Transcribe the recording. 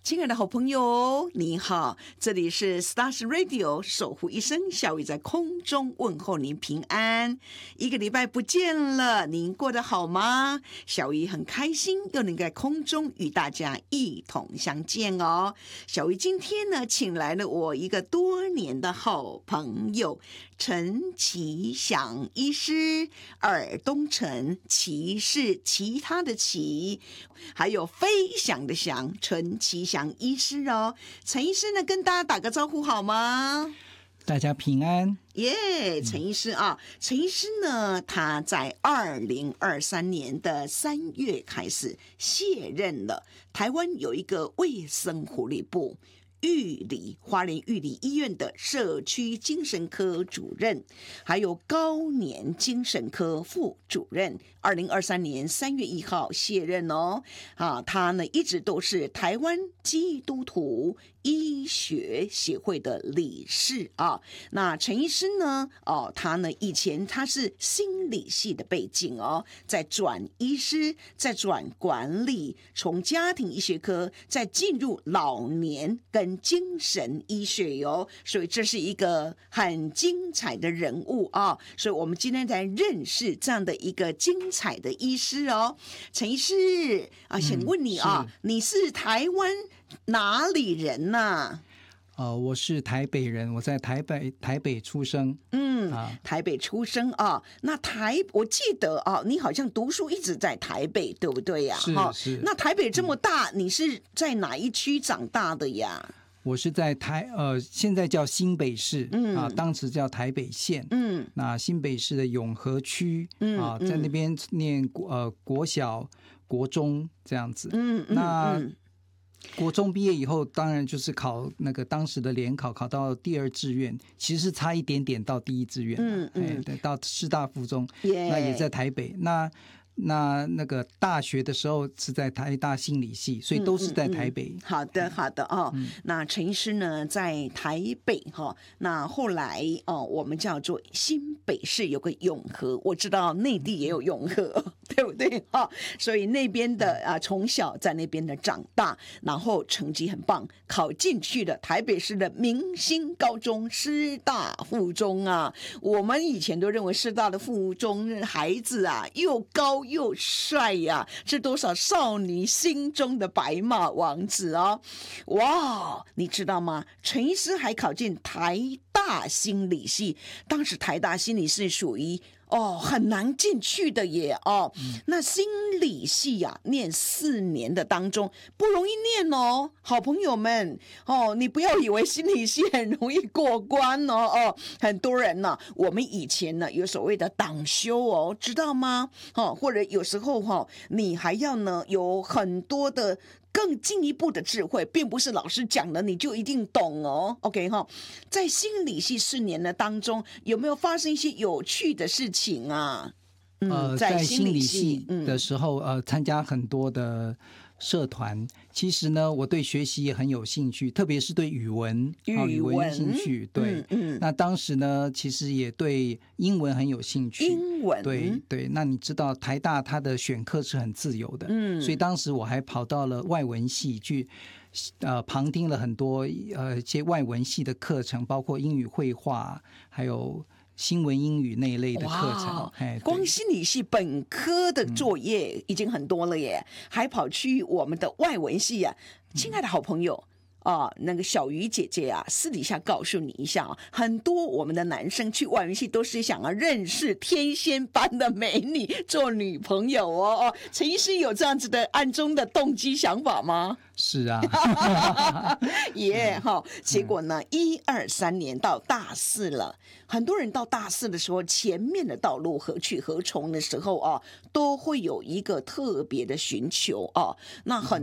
亲爱的好朋友，你好，这里是 Stars Radio 守护一生，小雨在空中问候您平安。一个礼拜不见了，您过得好吗？小雨很开心又能在空中与大家一同相见哦。小雨今天呢，请来了我一个多年的好朋友陈其祥医师，尔东陈，其是其他的其，还有飞翔的翔，陈其祥医师哦。陈医师呢，跟大家打个招呼好吗？ 大家平安耶，陈医师啊，陈医师呢，他在2023年的3月开始卸任了。台湾有一个卫生福利部花莲玉里医院的社区精神科主任，还有高年精神科副主任，2023年3月1号卸任哦。他呢一直都是台湾基督徒医学协会的理事啊。那陈医师呢，他呢以前他是心理系的背景哦，再转医师，再转管理，从家庭医学科再进入老年跟精神医学哟，所以这是一个很精彩的人物啊。所以我们今天来认识这样的一个精彩的医师哦。陈医师啊，想问你啊，你是台湾哪里人呢？ 我是台北人，我在台北出生。 台北出生啊。那我记得啊，你好像读书一直在台北，对不对呀？ 是。 那台北这么大，你是在哪一区长大的呀？ 我是在现在叫新北市，当时叫台北县。那新北市的永和区，在那边念国小、国中这样子。那国中毕业以后，当然就是考那个当时的联考，考到第2志愿，其实是差一点点到第1志愿。对，到师大附中，那也在台北。那个大学的时候是在台大心理系，所以都是在台北。 好的哦。那陈医师呢在台北那后来我们叫做新北市有个永和，我知道内地也有永和，对不对所以那边的从小在那边的长大，然后成绩很棒，考进去了台北市的明星高中师大附中啊。我们以前都认为师大的附中孩子啊又高又帅呀，是多少少女心中的白马王子哦！哇，你知道吗？陈医师还考进台大心理系，当时台大心理系属于很难进去的耶那心理系念4年的当中不容易念哦，好朋友们你不要以为心理系很容易过关很多人呢，我们以前呢有所谓的党修知道吗？或者有时候你还要呢有很多的更进一步的智慧，并不是老师讲了你就一定懂OK 在心理系4年的当中，有没有发生一些有趣的事情啊？ 在心理系的时候，参加很多的社团。其实呢，我对学习也很有兴趣，特别是对语文有兴趣。对，那当时呢，其实也对英文很有兴趣。英文，对。那你知道台大它的选课是很自由的，所以当时我还跑到了外文系去。旁听了很多一些外文系的课程，包括英语绘画，还有新闻英语那一类的课程。 光心理系本科的作业已经很多了耶，还跑去我们的外文系啊。亲爱的好朋友那个小鱼姐姐私底下告诉你一下很多我们的男生去外文系都是想要认识天仙般的美女做女朋友陈医师有这样子的暗中的动机想法吗？ 是啊结果呢1、2、3年到大4了，很多人到大4的时候，前面的道路何去何从的时候都会有一个特别的寻求那很